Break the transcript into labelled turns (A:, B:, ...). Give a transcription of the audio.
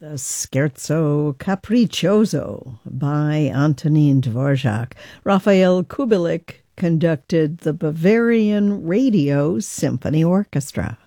A: The Scherzo Capriccioso by Antonin Dvorak. Raphael Kubelik conducted the Bavarian Radio Symphony Orchestra.